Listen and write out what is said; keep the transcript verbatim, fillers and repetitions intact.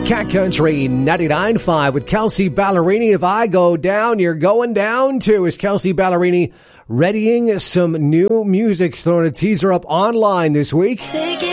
Cat Country ninety-nine point five with Kelsey Ballerini. If I go down, you're going down too. Is Kelsey Ballerini readying some new music? Throwing a teaser up online this week.